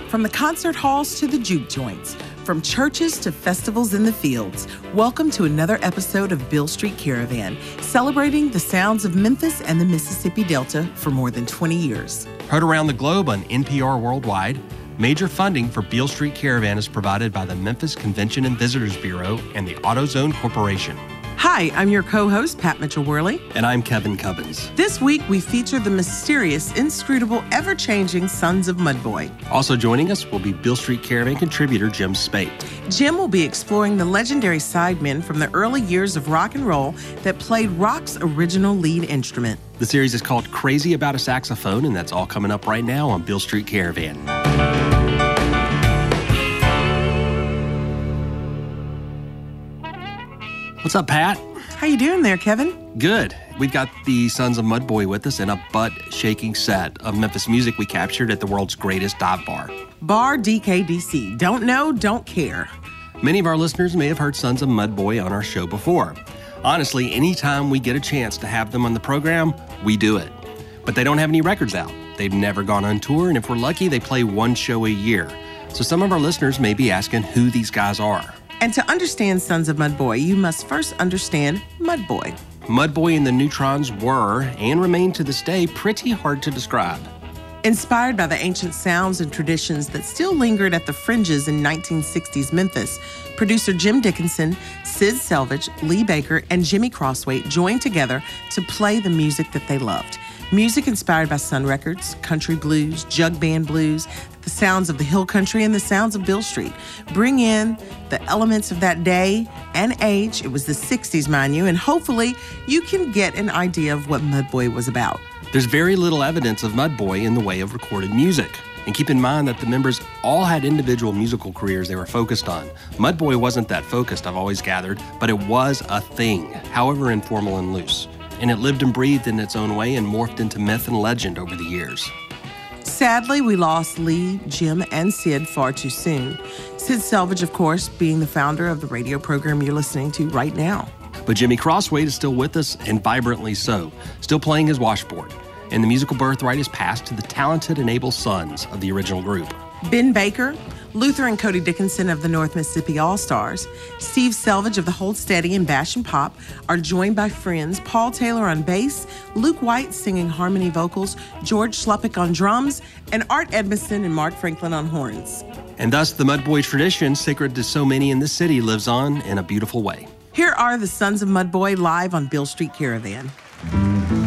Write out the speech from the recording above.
From the concert halls to the juke joints, from churches to festivals in the fields, welcome to another episode of Beale Street Caravan, celebrating the sounds of Memphis and the Mississippi Delta for more than 20 years. Heard around the globe on NPR Worldwide, major funding for Beale Street Caravan is provided by the Memphis Convention and Visitors Bureau and the AutoZone Corporation. Hi, I'm your co-host, Pat Mitchell-Worley. And I'm Kevin Cubbins. This week, we feature the mysterious, inscrutable, ever-changing Sons of Mudboy. Also joining us will be Beale Street Caravan contributor Jim Spate. Jim will be exploring the legendary sidemen from the early years of rock and roll that played rock's original lead instrument. The series is called Crazy About a Saxophone, and that's all coming up right now on Beale Street Caravan. What's up, Pat? How you doing there, Kevin? Good. We've got the Sons of Mudboy with us in a butt-shaking set of Memphis music we captured at the world's greatest dive bar. Bar DKDC. Don't know, don't care. Many of our listeners may have heard Sons of Mudboy on our show before. Honestly, anytime we get a chance to have them on the program, we do it. But they don't have any records out. They've never gone on tour, and if we're lucky, they play one show a year. So some of our listeners may be asking who these guys are. And to understand Sons of Mudboy, you must first understand Mudboy. Mudboy and the Neutrons were, and remain to this day, pretty hard to describe. Inspired by the ancient sounds and traditions that still lingered at the fringes in 1960s Memphis, producer Jim Dickinson, Sid Selvage, Lee Baker, and Jimmy Crossway joined together to play the music that they loved. Music inspired by Sun Records, country blues, jug band blues, the sounds of the hill country, and the sounds of Beale Street. Bring in the elements of that day and age. It was the 60s, mind you, and hopefully you can get an idea of what Mudboy was about. There's very little evidence of Mudboy in the way of recorded music. And keep in mind that the members all had individual musical careers they were focused on. Mudboy wasn't that focused, I've always gathered, but it was a thing, however informal and loose. And it lived and breathed in its own way and morphed into myth and legend over the years. Sadly, we lost Lee, Jim, and Sid far too soon. Sid Selvage, of course, being the founder of the radio program you're listening to right now. But Jimmy Crossway is still with us, and vibrantly so, still playing his washboard. And the musical birthright is passed to the talented and able sons of the original group. Ben Baker, Luther and Cody Dickinson of the North Mississippi All-Stars, Steve Selvage of the Hold Steady and Bash and Pop are joined by friends Paul Taylor on bass, Luke White singing harmony vocals, George Sluppick on drums, and Art Edmondson and Mark Franklin on horns. And thus the Mudboy tradition, sacred to so many in this city, lives on in a beautiful way. Here are the Sons of Mudboy live on Beale Street Caravan.